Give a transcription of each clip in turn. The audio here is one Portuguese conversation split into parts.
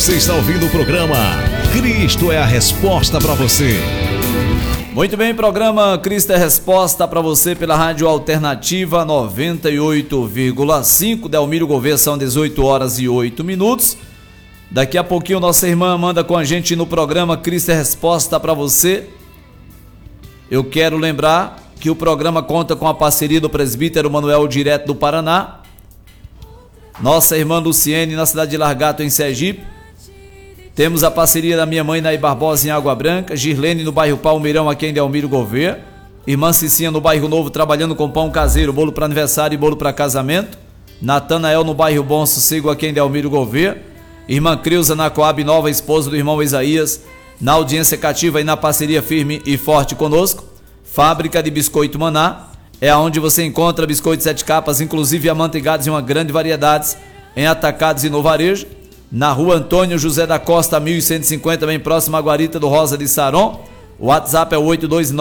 Você está ouvindo o programa Cristo é a Resposta para você. Muito bem, programa Cristo é a Resposta para você pela Rádio Alternativa 98,5. Delmiro Gouveia, são 18 horas e 8 minutos. Daqui a pouquinho nossa irmã Amanda com a gente no programa Cristo é a Resposta para você. Eu quero lembrar que o programa conta com a parceria do presbítero Manuel, direto do Paraná. Nossa irmã Luciene, na cidade de Largato, em Sergipe. Temos a parceria da minha mãe, Naí Barbosa, em Água Branca. Girlene, no bairro Palmeirão, aqui em Delmiro Gouveia. Irmã Cicinha, no bairro Novo, trabalhando com pão caseiro, bolo para aniversário e bolo para casamento. Natanael, no bairro Bom Sossego, aqui em Delmiro Gouveia. Irmã Creuza, na Coab Nova, esposa do irmão Isaías, na audiência cativa e na parceria firme e forte conosco. Fábrica de Biscoito Maná. É onde você encontra biscoitos 7 capas, inclusive amanteigados em uma grande variedade, em atacados e no varejo. Na rua Antônio José da Costa, 1150, bem próximo à Guarita do Rosa de Saron. O WhatsApp é o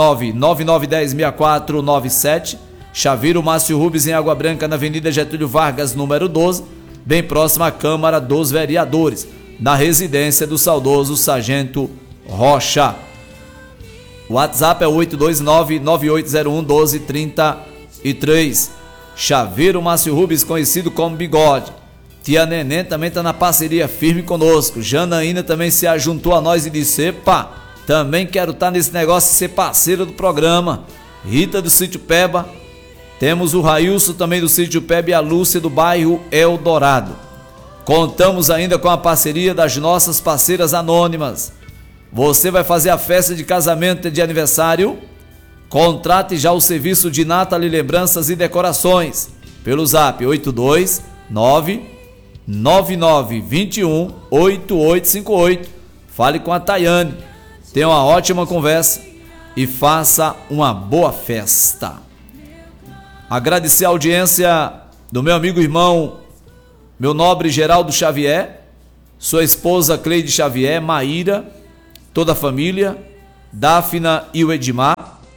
829-9910-6497. Chaveiro Márcio Rubens, em Água Branca, na Avenida Getúlio Vargas, número 12, bem próximo à Câmara dos Vereadores, na residência do saudoso Sargento Rocha. O WhatsApp é 829-9801-1233. Chaveiro Márcio Rubens, conhecido como Bigode. Tia Neném também está na parceria firme conosco. Janaína também se ajuntou a nós e disse: epa, também quero estar nesse negócio e ser parceira do programa. Rita do Sítio Peba. Temos o Railson também do Sítio Peba e a Lúcia do bairro Eldorado. Contamos ainda com a parceria das nossas parceiras anônimas. Você vai fazer a festa de casamento e de aniversário? Contrate já o serviço de Nathalie Lembranças e Decorações pelo zap 829-9921-8858. Fale com a Tayane, tenha uma ótima conversa e faça uma boa festa. Agradecer a audiência do meu amigo irmão, meu nobre Geraldo Xavier, sua esposa Cleide Xavier, Maíra, toda a família, Dáfina e o Edmar,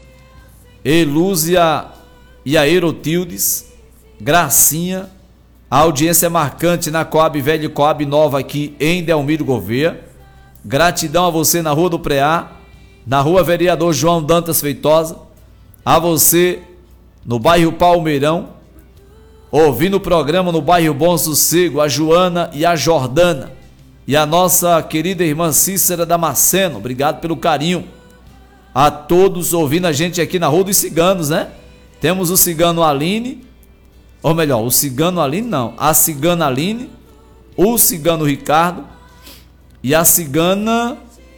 Elúzia e a Erotildes, Gracinha. A audiência é marcante na Coab Velho e Coab Nova, aqui em Delmiro Gouveia. Gratidão a você na Rua do Preá, na Rua Vereador João Dantas Feitosa, a você no bairro Palmeirão, ouvindo o programa no bairro Bom Sossego, a Joana e a Jordana, e a nossa querida irmã Cícera Damasceno. Obrigado pelo carinho. A todos ouvindo a gente aqui na Rua dos Ciganos, né? Temos o cigano Aline, ou melhor, o cigano Aline não, a cigana Aline, o cigano Ricardo e a cigana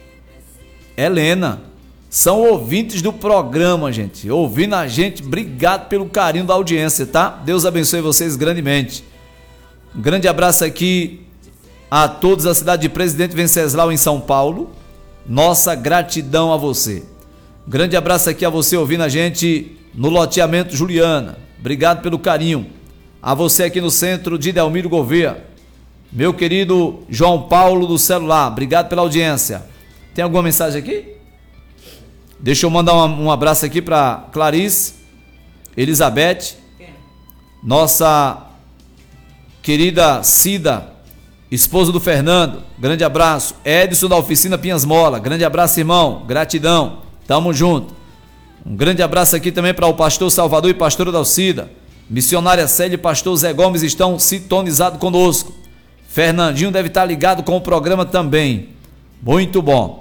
Helena. São ouvintes do programa, gente, ouvindo a gente. Obrigado pelo carinho da audiência, tá? Deus abençoe vocês grandemente. Um grande abraço aqui a todos da cidade de Presidente Venceslau, em São Paulo. Nossa gratidão a você. Um grande abraço aqui a você ouvindo a gente no loteamento Juliana. Obrigado pelo carinho. A você aqui no centro de Delmiro Gouveia. Meu querido João Paulo do celular, obrigado pela audiência. Tem alguma mensagem aqui? Deixa eu mandar um abraço aqui para Clarice, Elizabeth, nossa querida Cida, esposa do Fernando, grande abraço. Edson da oficina Pinhas Mola, grande abraço, irmão, gratidão, tamo junto. Um grande abraço aqui também para o pastor Salvador e pastora Dalcida, missionária Célia e pastor Zé Gomes estão sintonizados conosco. Fernandinho deve estar ligado com o programa também, muito bom.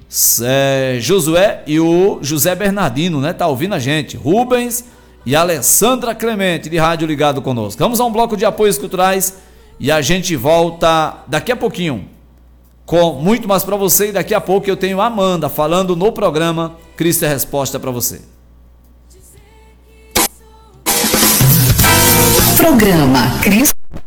Josué e o José Bernardino, né, tá ouvindo a gente. Rubens e Alessandra Clemente, de rádio ligado conosco. Vamos a um bloco de apoios culturais e a gente volta daqui a pouquinho com muito mais para você. E daqui a pouco eu tenho a Amanda falando no programa Cristo é Resposta para você. Programa Cristo